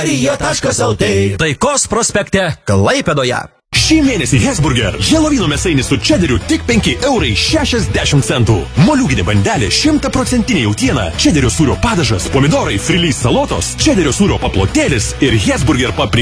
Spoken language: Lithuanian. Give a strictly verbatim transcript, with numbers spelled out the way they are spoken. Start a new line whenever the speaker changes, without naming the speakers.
Jie taškas el tė. Taikos prospekte Klaipėdoje.
Šį mėnesį Hesburger. Helovino mėsainis su čederiu tik penki eurai šešiasdešimt centų. Moliūginė bandelė šimtaprocentinė jautiena, čederio sūrio padažas, pomidorai, frilys salotos, čederio sūrio paplotėlis ir Hesburger paprika.